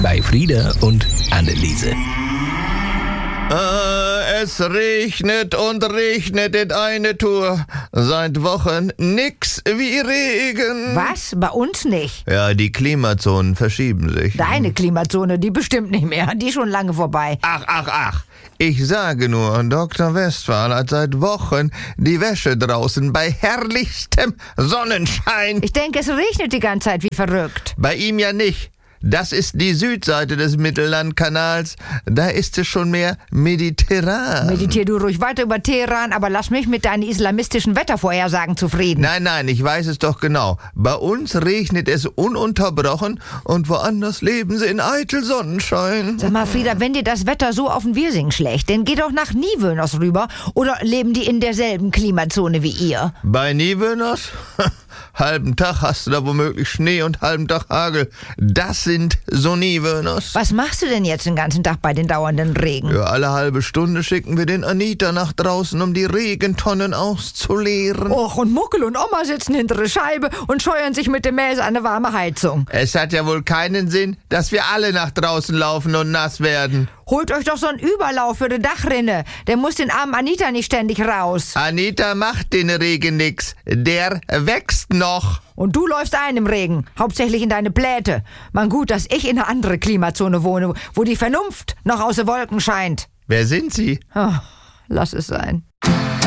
bei Frieda und Anneliese. Es regnet und regnet in eine Tour. Seit Wochen nix wie Regen. Was? Bei uns nicht. Ja, die Klimazonen verschieben sich. Deine Klimazone, die bestimmt nicht mehr. Die ist schon lange vorbei. Ach. Ich sage nur, Dr. Westphal hat seit Wochen die Wäsche draußen bei herrlichstem Sonnenschein. Ich denke, es regnet die ganze Zeit wie verrückt. Bei ihm ja nicht. Das ist die Südseite des Mittellandkanals. Da ist es schon mehr mediterran. Meditier du ruhig weiter über Teheran, aber lass mich mit deinen islamistischen Wettervorhersagen zufrieden. Nein, ich weiß es doch genau. Bei uns regnet es ununterbrochen und woanders leben sie in eitel Sonnenschein. Sag mal, Frieda, wenn dir das Wetter so auf den Wirsing schlägt, dann geh doch nach Niewöhners rüber. Oder leben die in derselben Klimazone wie ihr? Bei Niewöhners? Halben Tag hast du da womöglich Schnee und halben Tag Hagel. Das sind so Niewöhners. Was machst du denn jetzt den ganzen Tag bei den dauernden Regen? Ja, alle halbe Stunde schicken wir den Anita nach draußen, um die Regentonnen auszuleeren. Och, und Muckel und Oma sitzen hinter der Scheibe und scheuern sich mit dem Mäß an eine warme Heizung. Es hat ja wohl keinen Sinn, dass wir alle nach draußen laufen und nass werden. Holt euch doch so einen Überlauf für die Dachrinne. Der muss den armen Anita nicht ständig raus. Anita macht den Regen nix. Der wächst noch. Und du läufst ein im Regen, hauptsächlich in deine Pläte. Man gut, dass ich in eine andere Klimazone wohne, wo die Vernunft noch aus den Wolken scheint. Wer sind Sie? Oh, lass es sein.